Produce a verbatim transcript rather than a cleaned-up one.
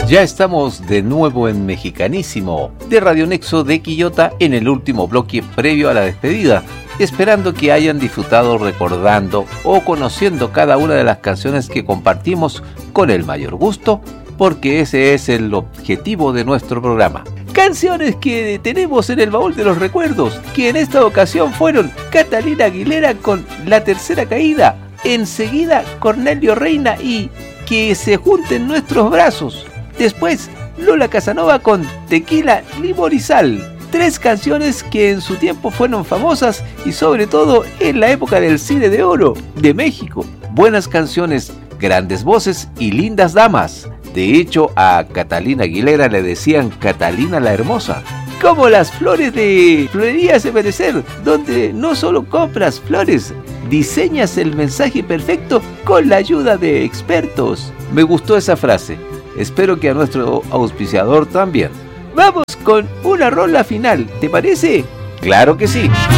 Ya estamos de nuevo en Mexicanísimo, de Radio Nexo de Quillota, en el último bloque previo a la despedida, esperando que hayan disfrutado recordando o conociendo cada una de las canciones que compartimos con el mayor gusto, porque ese es el objetivo de nuestro programa. Canciones que tenemos en el baúl de los recuerdos, que en esta ocasión fueron Catalina Aguilera con La Tercera Caída, enseguida Cornelio Reina y Que se junten nuestros brazos. Después, Lola Casanova con Tequila, Limón y Sal. Tres canciones que en su tiempo fueron famosas y sobre todo en la época del cine de oro de México. Buenas canciones, grandes voces y lindas damas. De hecho, a Catalina Aguilera le decían Catalina la Hermosa. Como las flores de Florerías Ebenecer, donde no solo compras flores, diseñas el mensaje perfecto con la ayuda de expertos. Me gustó esa frase. Espero que a nuestro auspiciador también. Vamos con una rola final, ¿te parece? ¡Claro que sí!